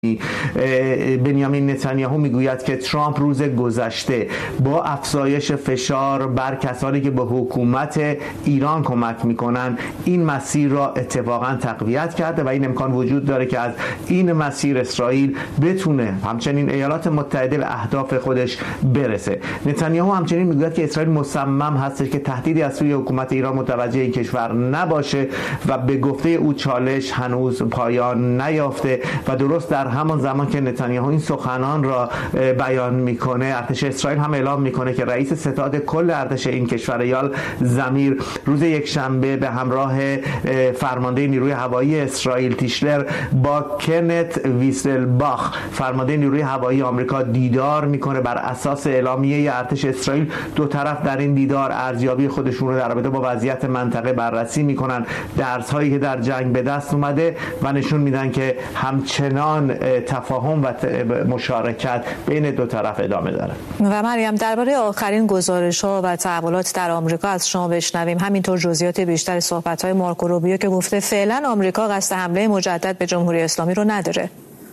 بنیامین نتانیاهو میگوید که ترامپ روز گذشته با افزایش فشار بر کسانی که به حکومت ایران کمک میکنن این مسیر را اتفاقا تقویت کرده و این امکان وجود داره که از این مسیر اسرائیل بتونه همچنین ایالات متحده به اهداف خودش برسه. نتانیاهو همچنین میگوید که اسرائیل مصمم هستش که تهدیدی از سوی حکومت ایران متوجه این کشور نباشه و به گفته او چالش هنوز پایان نیافته و درست در همان زمان که نتانیاهو این سخنان را بیان میکنه، ارتش اسرائیل هم اعلام میکنه که رئیس ستاد کل ارتش این کشور ایال زمیر روز یکشنبه به همراه فرمانده نیروی هوایی اسرائیل تیشلر با کنت ویسلباخ فرمانده نیروی هوایی آمریکا دیدار میکنه. بر اساس اعلامیه ارتش اسرائیل دو طرف در این دیدار ارزیابی خودشون رو در رابطه با وضعیت منطقه بررسی میکنن، درس‌هایی که در جنگ به دست اومده و نشون میدن که همچنان تفاهم و مشارکت بین دو طرف ادامه داره. و مریم درباره آخرین گزارش‌ها و تحولات در آمریکا از شما بشنویم، همینطور جزئیات بیشتر صحبت‌های مارکو روبیو که گفته فعلا آمریکا قصد حمله مجدد به جمهوری اسلامی رو نداره.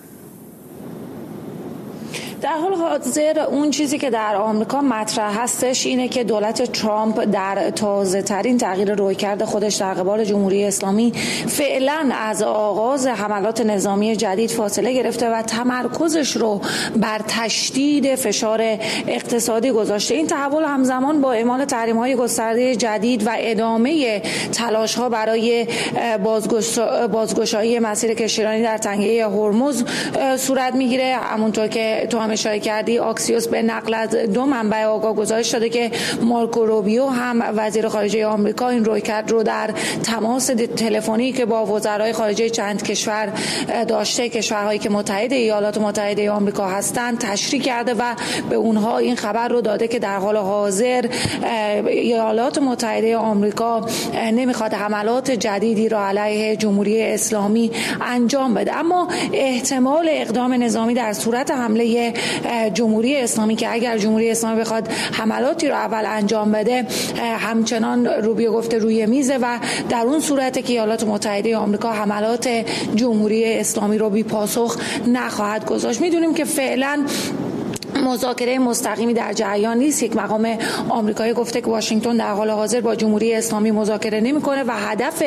در حال حاضر اون چیزی که در آمریکا مطرح هستش اینه که دولت ترامپ در تازه ترین تغییر رویکرد خودش در قبال جمهوری اسلامی فعلا از آغاز حملات نظامی جدید فاصله گرفته و تمرکزش رو بر تشدید فشار اقتصادی گذاشته. این تحول همزمان با اعمال تحریم‌های گسترده جدید و ادامه تلاش‌ها برای بازگشایی مسیر کشتیرانی در تنگه هرمز صورت میگیره. همونطور که تو اشاره کردی، آکسیوس به نقل از دو منبع آگاه گزارش داده که مارکو روبیو هم وزیر خارجه آمریکا این رویکرد رو در تماس تلفنی که با وزرای خارجه چند کشور داشته، کشورهایی که متحد ایالات متحده آمریکا هستند، تشریح کرده و به اونها این خبر رو داده که در حال حاضر ایالات متحده آمریکا نمیخواد حملات جدیدی را علیه جمهوری اسلامی انجام بده، اما احتمال اقدام نظامی در صورت حمله جمهوری اسلامی که اگر جمهوری اسلامی بخواد حملاتی رو اول انجام بده همچنان روبیو گفته روی میزه و در اون صورت که ایالات متحده آمریکا حملات جمهوری اسلامی رو بی پاسخ نخواهد گذاشت. میدونیم که فعلا مذاکره مستقیمی در جریان نیست. یک مقام آمریکایی گفته که واشنگتن در حال حاضر با جمهوری اسلامی مذاکره نمی‌کنه و هدف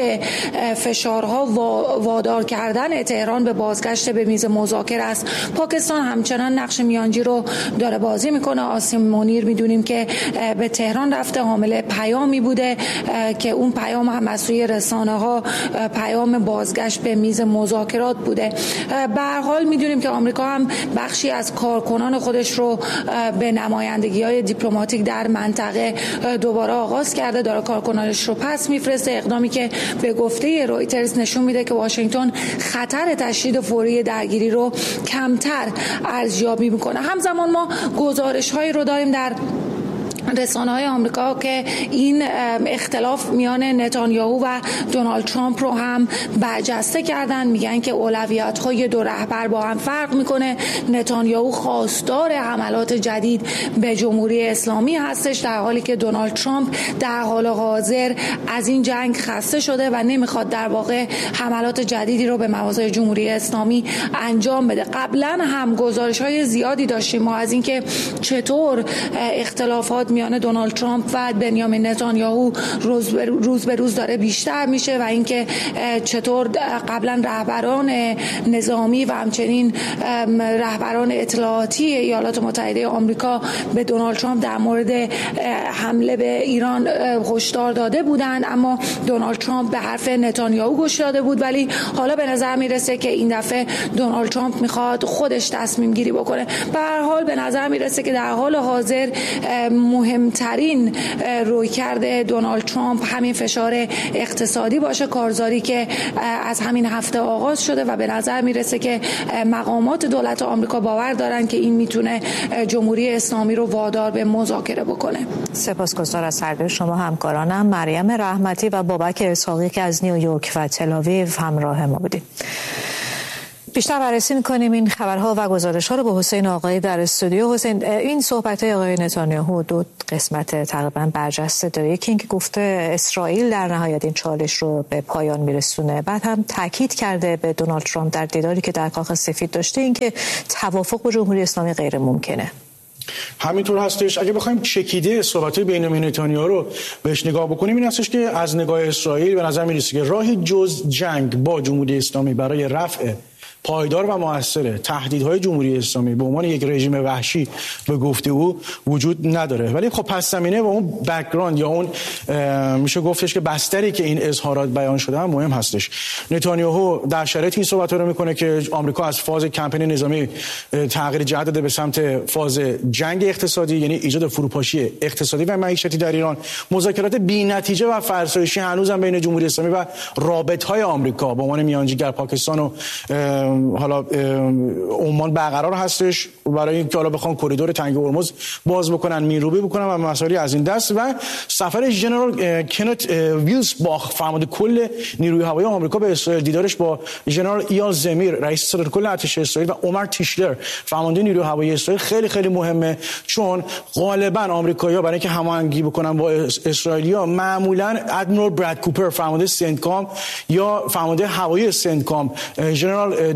فشارها وادار کردن تهران به بازگشت به میز مذاکره است. پاکستان همچنان نقش میانجی رو داره بازی میکنه. آسیم منیر میدونیم که به تهران رفته، حامل پیامی بوده که اون پیام هم از سوی رسانه‌ها پیام بازگشت به میز مذاکرات بوده. به هر حال میدونیم که آمریکا هم بخشی از کارکنان خودش رو به نمایندگی‌های دیپلماتیک در منطقه دوباره آغاز کرده، داره کارکنانش رو پس میفرسته، اقدامی که به گفته رویترز نشون میده که واشنگتن خطر تشدید فوری درگیری رو کمتر ارزیابی میکنه. همزمان ما گزارش‌هایی رو داریم در رسانه‌های آمریکا که این اختلاف میان نتانیاهو و دونالد ترامپ رو هم برجسته کردن. میگن که اولویت‌های دو رهبر با هم فرق میکنه. نتانیاهو خواستار حملات جدید به جمهوری اسلامی هستش، در حالی که دونالد ترامپ در حال حاضر از این جنگ خسته شده و نمیخواد در واقع حملات جدیدی رو به مواضع جمهوری اسلامی انجام بده. قبلا هم گزارش‌های زیادی داشتیم ما از اینکه چطور اختلافات میان دونالد ترامپ و بنیامین نتانیاهو روز به روز داره بیشتر میشه و اینکه چطور قبلا رهبران نظامی و همچنین رهبران اطلاعاتی ایالات متحده آمریکا به دونالد ترامپ در مورد حمله به ایران هشدار داده بودند، اما دونالد ترامپ به حرف نتانیاهو گوش داده بود. ولی حالا به نظر میرسه که این دفعه دونالد ترامپ میخواد خودش تصمیم گیری بکنه. به هر حال به نظر میرسه که در حال حاضر مهمترین رویکرد دونالد ترامپ همین فشار اقتصادی باشه، کارزاری که از همین هفته آغاز شده و به نظر میرسه که مقامات دولت آمریکا باور دارن که این میتونه جمهوری اسلامی رو وادار به مذاکره بکنه. سپاسگزار از هر شما همکارانم، مریم رحمتی و بابک اسحاقی که از نیویورک و تل‌آویو همراه ما بودید. بیشتر بررسی می‌کنیم این خبرها و گزارش‌ها رو با حسین آقایی در استودیو. حسین، این صحبت‌های آقای نتانیاهو دو قسمت تقریبا برجسته داره. یکی اینکه گفته اسرائیل در نهایت این چالش رو به پایان میرسونه، بعد هم تاکید کرده به دونالد ترامپ در دیداری که در کاخ سفید داشته اینکه توافق با جمهوری اسلامی غیر ممکنه. همینطور هستش. اگه بخوایم چکیده صحبت‌های بنیامین نتانیاهو رو بهش نگاه بکنیم، این هستش که از نگاه اسرائیل به نظر میرسه که راهی جز جنگ با جمهوری اسلامی برای رفع پایدار و موثر تهدیدهای جمهوری اسلامی به عنوان یک رژیم وحشی به گفته او وجود نداره. ولی خب پس زمینه و اون بک‌گراند یا اون میشه گفتش که بستری که این اظهارات بیان شده هم مهم هستش. نتانیاهو در شرایط این صحبت رو میکنه که آمریکا از فاز کمپین نظامی تغییر جهت داده به سمت فاز جنگ اقتصادی، یعنی ایجاد فروپاشی اقتصادی و معیشتی در ایران. مذاکرات بی‌نتیجه و فرسایشی هنوزم بین جمهوری اسلامی و رابطه‌های آمریکا به عنوان میانجیگر پاکستان و حالا عمان برقرار هستش برای اینکه حالا بخوان کریدور تنگ هرمز باز بکنن، میروبی بکنن و مسائلی از این دست. و سفر ژنرال کنت ویلسباخ فرمانده کل نیروی هوایی آمریکا به اسرائیل، دیدارش با ژنرال ایال زمیر رئیس ستاد کل ارتش اسرائیل و عمر تیشلر فرمانده نیروی هوایی اسرائیل خیلی خیلی مهمه، چون غالبا آمریکایی‌ها برای اینکه هماهنگی بکنن با اسرائیلیا معمولا ادمیرال براد کوپر فرمانده سنتکام یا فرمانده هوایی سنتکام، ژنرال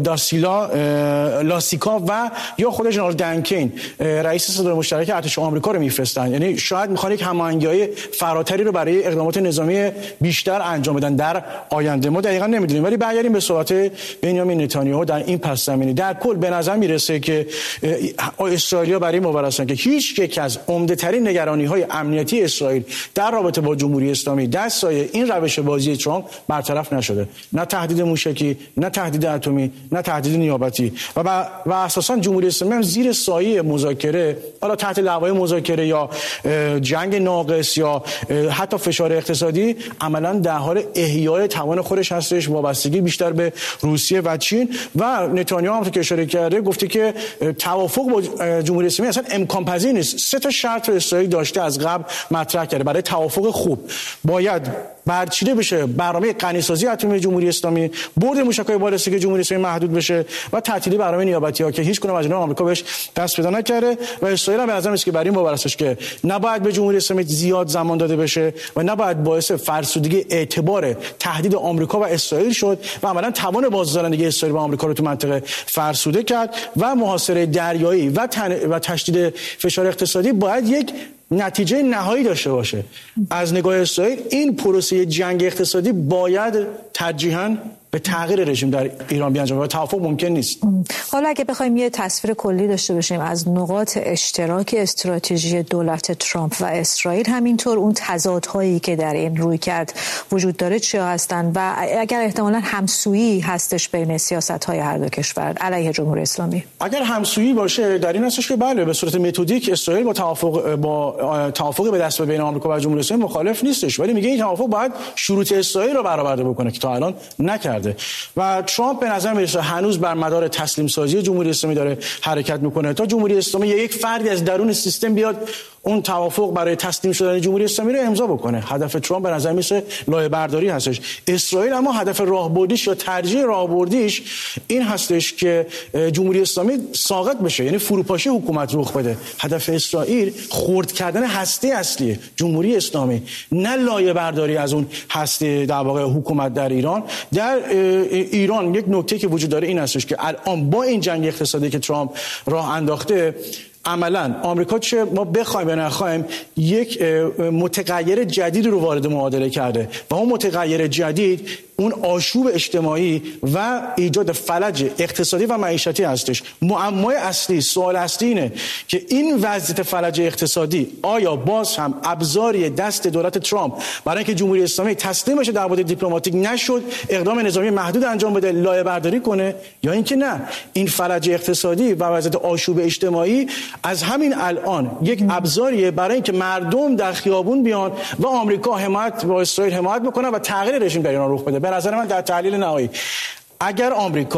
لاسیکا و یا خود ژنرال دنکین رئیس ستاد مشترک ارتش آمریکا رو میفرستن. یعنی شاید میخوان یک هماهنگی‌های فراتری رو برای اقدامات نظامی بیشتر انجام بدن در آینده. ما دقیقاً نمیدونیم. ولی برگردیم به صحبت بنیامین نتانیاهو در این پس زمینه. در کل به نظر میرسه که اسرائیلیا برای مبارزه که هیچ یک از عمده‌ترین نگرانی‌های امنیتی اسرائیل در رابطه با جمهوری اسلامی در سایه این روش بازی ترامپ برطرف نشده. نه تهدید موشکی، نه تهدید اتمی، نه تهدید نیابتی و اساساً جمهوری اسلامی هم زیر سایه مذاکره، حالا تحت لوای مذاکره یا جنگ ناقص یا حتی فشار اقتصادی، عملاً در حال احیای توان خودش هستش، وابستگی بیشتر به روسیه و چین. و نتانیاهو هم که اشاره کرده گفته که توافق با جمهوری اسلامی اصلا امکان پذیر نیست. 3 شرط رو اسرائیل داشته از قبل مطرح کرده برای توافق خوب. باید برچیده بشه برنامه غنیسازی اتمی جمهوری اسلامی، برد موشک‌های بالستیک جمهوری اسلامی محدود بشه و تعطیلی برنامه نیابتی‌ها که هیچ کدوم از اینا آمریکا بهش دست پیدا نکرده. و اسرائیل هم به نظر میاد که برای این باور هستش که نباید به جمهوری اسلامی زیاد زمان داده بشه و نباید باعث فرسودگی اعتبار تهدید آمریکا و اسرائیل شد و عملاً توان بازدارندگی اسرائیل با آمریکا رو تو منطقه فرسوده کرد. و محاصره دریایی و تشدید فشار اقتصادی باید یک نتیجه نهایی داشته باشه. از نگاه اسرائیل این پروسه جنگ اقتصادی باید ترجیحاً به تغییر رژیم در ایران بیانجامه و توافق ممکن نیست. حالا اگه بخوایم یه تصویر کلی داشته باشیم از نقاط اشتراک استراتژی دولت ترامپ و اسرائیل، همینطور اون تضادهایی که در این رویکرد وجود داره چیا هستن و اگر احتمالاً همسویی هستش بین سیاست‌های هر دو کشور علیه جمهوری اسلامی؟ اگر همسویی باشه در این هستش که بله، به صورت متدیک اسرائیل با توافق به دست بین آمریکا و جمهوری اسلامی مخالف نیستش، ولی میگه این توافق باید شروط اسرائیل رو برآورده بکنه که تا الان نکرده. و ترامپ به نظر میرسه هنوز بر مدار تسلیم سازی جمهوری اسلامی داره حرکت میکنه تا جمهوری اسلامی یک فردی از درون سیستم بیاد اون توافق برای تسلیم شدن جمهوری اسلامی رو امضا بکنه. هدف ترامپ به نظر میرسه لایه برداری هستش. اسرائیل اما هدف راهبردیش یا ترجیح راهبردیش این هستش که جمهوری اسلامی ساقط بشه، یعنی فروپاشی حکومت رخ بده. هدف اسرائیل خرد کردن هسته اصلی جمهوری اسلامی، نه لایه برداری از اون هسته در واقع حکومت در ایران. در ایران یک نکته که وجود داره این هستش که الان با این جنگ اقتصادی که ترامپ راه انداخته، عملاً آمریکا چه ما بخوایم یا نخوایم یک متغیر جدید رو وارد معادله کرده و اون متغیر جدید اون آشوب اجتماعی و ایجاد فلج اقتصادی و معیشتی هستش. معمای اصلی، سوال اصلی اینه که این وضعیت فلج اقتصادی آیا باز هم ابزاری دست دولت ترامپ برای اینکه جمهوری اسلامی تسلیم بشه در بعد دیپلماتیک نشد، اقدام نظامی محدود انجام بده، لایه برداری کنه، یا اینکه نه، این فلج اقتصادی و وضعیت آشوب اجتماعی از همین الان یک ابزاریه برای اینکه مردم در خیابون بیان و آمریکا حمایت با اسرائیل حمایت بکنه و تغییر رژیم در ایران رخ بده. به نظر من در تحلیل نهایی اگر آمریکا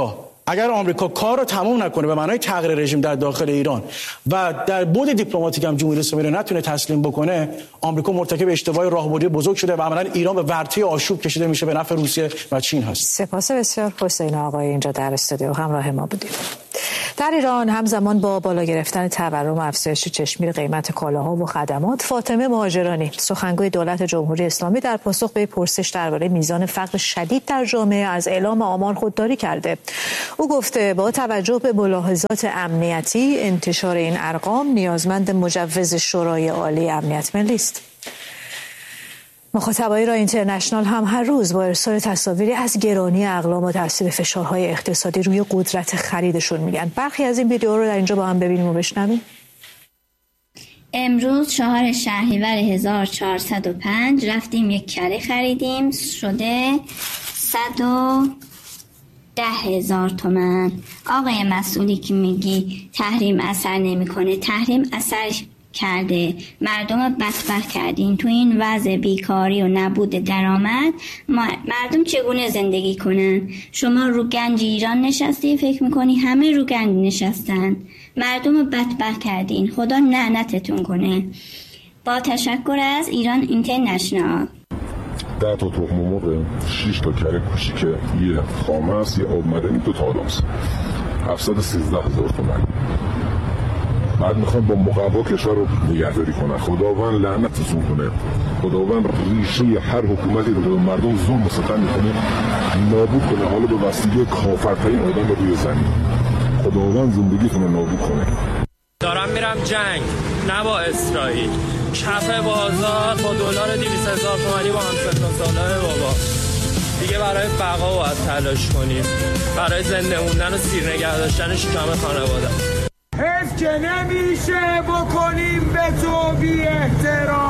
اگر آمریکا کار رو تمام نکنه به معنای تغییر رژیم در داخل ایران و در بعد دیپلماتیک هم جمهوری اسلامی رو نتونه تسلیم بکنه، آمریکا مرتکب اشتباه راهبردی بزرگ شده و عملاً ایران به ورطه آشوب کشیده میشه به نفع روسیه و چین هست. سپاس بسیار. حسین آقایی اینجا در استودیو همراه ما بودید. در ایران همزمان با بالا گرفتن تورم و افزایش چشمگیر قیمت کالاها و خدمات، فاطمه مهاجرانی سخنگوی دولت جمهوری اسلامی در پاسخ به پرسش درباره میزان فقر شدید در جامعه از اعلام آمار خودداری کرده. او گفته با توجه به ملاحظات امنیتی انتشار این ارقام نیازمند مجوز شورای عالی امنیت ملی است. مخاطبای را اینترنشنال هم هر روز با ارسال تصاویری از گرانی اقلام و تاثیر فشارهای اقتصادی روی قدرت خریدشون میگن. برخی از این ویدیو رو در اینجا با هم ببینیم و بشنویم. امروز 4 شهریور 1405 رفتیم یک کره خریدیم، شده 110,000 تومان. آقای مسئولی که میگی تحریم اثر نمیکنه، تحریم اثر کرده، مردم بدبخت کردین. تو این وضع بیکاری و نبود درآمد مردم چگونه زندگی کنن؟ شما رو گنج ایران نشستی، فکر میکنی همه رو گنج نشستن. مردم بدبخت کردین، خدا لعنتتون کنه. با تشکر از ایران اینترنشنال. 10 تا تخم مرغ، 6 تا کره کوچیک، یه خامه است، یه آب معدنی، 2 تا آدامس، 713,000 تومان. بعد میخوان با مقوا کشور رو نگهداری کنن. خداوند لعنتتون کنه. خداوند ریشه هر حکومتی رو به مردم ظلم و ستم میکنه نابود کنه، حالا به وسیله کافرترین آدم روی زمین. خداوند زندگیتون رو نابود کنه. دارم میرم جنگ، نه با اسرائیل. کف بازار با دلار 200,000 تومانی با همسن و سالای بابا. دیگه برای بقا باید تلاش کنیم، برای زنده موندن و سیر نگه داشتن شکم خانواده. حیف که نمیشه بکنیم به تو بی احترام.